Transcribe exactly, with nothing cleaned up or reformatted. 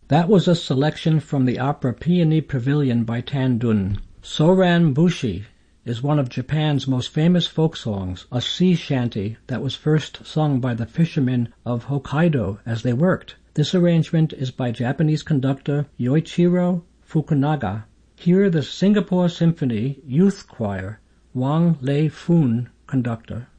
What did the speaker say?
That was a selection from the opera Peony Pavilion by Tan Dun. Soran Bushi is one of Japan's most famous folk songs, a sea shanty that was first sung by the fishermen of Hokkaido as they worked. This arrangement is by Japanese conductor Yoichiro Fukunaga. Here the Singapore Symphony Youth Choir, Wang Lei Fun, conductor.